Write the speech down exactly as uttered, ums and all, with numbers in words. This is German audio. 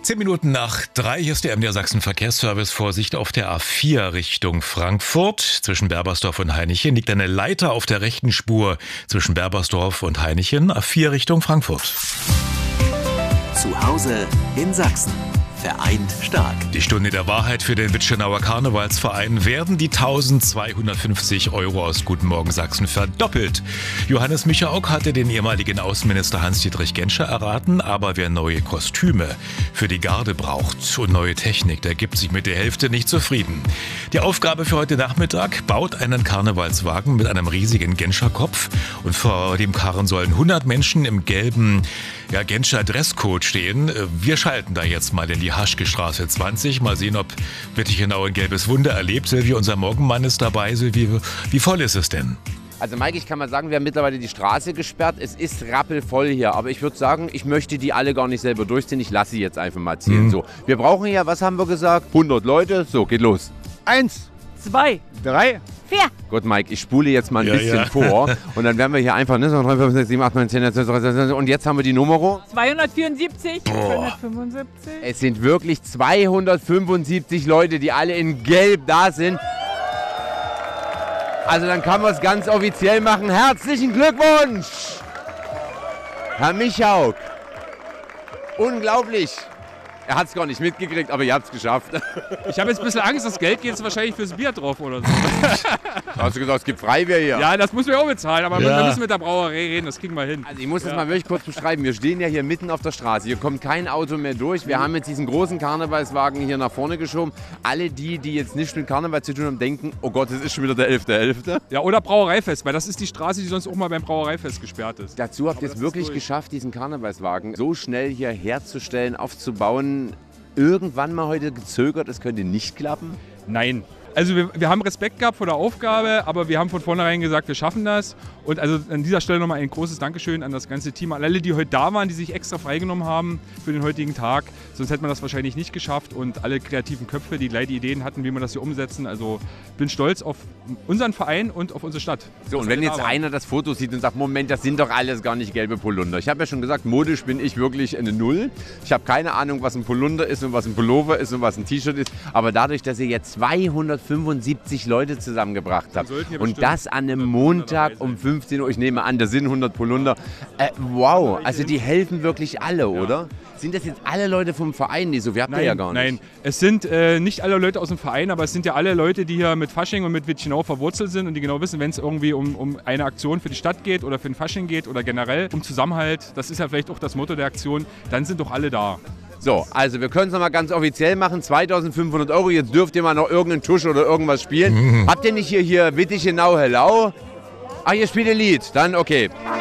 Zehn Minuten nach drei, hier ist der M D R Sachsen Verkehrsservice. Vorsicht auf der A vier Richtung Frankfurt. Zwischen Berbersdorf und Hainichen liegt eine Leiter auf der rechten Spur zwischen Berbersdorf und Hainichen. A vier Richtung Frankfurt. Zu Hause in Sachsen. Vereint stark. Die Stunde der Wahrheit für den Witschenauer Karnevalsverein. Werden die eintausendzweihundertfünfzig Euro aus Guten Morgen Sachsen verdoppelt? Johannes Michaok hatte den ehemaligen Außenminister Hans-Dietrich Genscher erraten, aber wer neue Kostüme für die Garde braucht und neue Technik, der gibt sich mit der Hälfte nicht zufrieden. Die Aufgabe für heute Nachmittag: baut einen Karnevalswagen mit einem riesigen Genscher-Kopf und vor dem Karren sollen hundert Menschen im gelben ja, Genscher Dresscode stehen. Wir schalten da jetzt mal in die Haschke-Straße zwanzig. Mal sehen, ob Wittichenau ein gelbes Wunder erlebt. Silvi, unser Morgenmann, ist dabei. Silvi, wie voll ist es denn? Also Mike, ich kann mal sagen, wir haben mittlerweile die Straße gesperrt. Es ist rappelvoll hier. Aber ich würde sagen, ich möchte die alle gar nicht selber durchziehen. Ich lasse sie jetzt einfach mal ziehen. Mhm. So, wir brauchen ja, was haben wir gesagt? hundert Leute. So, geht los. Eins. Zwei. Drei. Vier. Gut, Mike, ich spule jetzt mal ein ja, bisschen ja. vor. Und dann werden wir hier einfach, ne, so drei, fünf, sechs, sieben, acht, neun, zehn, und jetzt haben wir die Nummer. zweihundertvierundsiebzig. zweihundertfünfundsiebzig. Es sind wirklich zweihundertfünfundsiebzig Leute, die alle in Gelb da sind. Also dann kann man es ganz offiziell machen. Herzlichen Glückwunsch, Herr Michauk. Unglaublich. Er hat es gar nicht mitgekriegt, aber ihr habt es geschafft. Ich habe jetzt ein bisschen Angst, das Geld geht jetzt wahrscheinlich fürs Bier drauf oder so. Da hast du gesagt, es gibt Freibier hier. Ja, das müssen wir auch bezahlen, aber ja. wir müssen mit der Brauerei reden, das kriegen wir hin. Also ich muss das ja. mal wirklich kurz beschreiben. Wir stehen ja hier mitten auf der Straße. Hier kommt kein Auto mehr durch. Wir haben jetzt diesen großen Karnevalswagen hier nach vorne geschoben. Alle die, die jetzt nichts mit Karneval zu tun haben, denken, oh Gott, es ist schon wieder der elfte elfte Ja, oder Brauereifest, weil das ist die Straße, die sonst auch mal beim Brauereifest gesperrt ist. Dazu habt ihr es wirklich geschafft, diesen Karnevalswagen so schnell hier herzustellen, aufzubauen. Irgendwann mal heute gezögert, es könnte nicht klappen? Nein. Also wir, wir haben Respekt gehabt vor der Aufgabe, aber wir haben von vornherein gesagt, wir schaffen das. Und also an dieser Stelle nochmal ein großes Dankeschön an das ganze Team, an alle, die heute da waren, die sich extra freigenommen haben für den heutigen Tag. Sonst hätte man das wahrscheinlich nicht geschafft. Und alle kreativen Köpfe, die gleich die Ideen hatten, wie wir das hier umsetzen. Also bin stolz auf unseren Verein und auf unsere Stadt. So, und wenn jetzt einer das Foto sieht und sagt, Moment, das sind doch alles gar nicht gelbe Polunder. Ich habe ja schon gesagt, modisch bin ich wirklich eine Null. Ich habe keine Ahnung, was ein Polunder ist und was ein Pullover ist und was ein T-Shirt ist. Aber dadurch, dass ihr jetzt zweihundertfünfundsiebzig Leute zusammengebracht habt und das an einem Montag um fünfzehn Uhr, ich nehme an, da sind hundert Polunder. Äh, wow, also die helfen wirklich alle, ja. oder? Sind das jetzt alle Leute vom Verein? Die so, wir habt nein, ihr ja gar nicht. Nein, es sind äh, nicht alle Leute aus dem Verein, aber es sind ja alle Leute, die hier mit Fasching und mit Wittichenau verwurzelt sind und die genau wissen, wenn es irgendwie um, um eine Aktion für die Stadt geht oder für den Fasching geht oder generell um Zusammenhalt, das ist ja vielleicht auch das Motto der Aktion, dann sind doch alle da. So, also wir können es nochmal ganz offiziell machen, zweitausendfünfhundert Euro, jetzt dürft ihr mal noch irgendeinen Tusch oder irgendwas spielen. Mhm. Habt ihr nicht hier, hier Wittichenau Hello? Ah, ihr spielt ein Lied, dann okay.